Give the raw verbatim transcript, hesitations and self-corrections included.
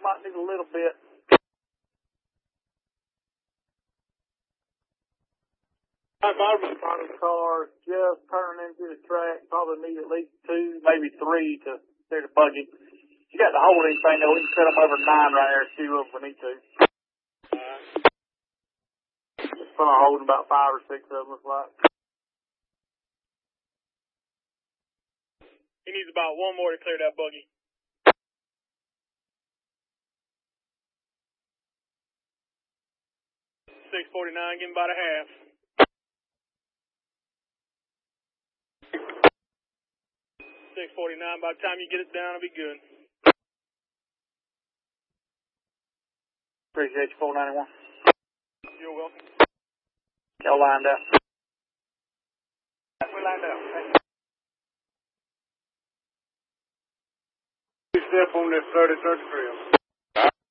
might need a little bit. If I was on the car, just turning into the track, probably need at least two, maybe three to clear the buggy. You got to hold anything though. We can set them over nine right there, two of them if we need to. Just probably holding about five or six of them, looks like. He needs about one more to clear that buggy. six forty-nine, getting about a half. six forty-nine, by the time you get it down, it'll be good. Appreciate you, four ninety-one. You're welcome. Y'all lined up. We lined up. Two step on this thirty thirty trail.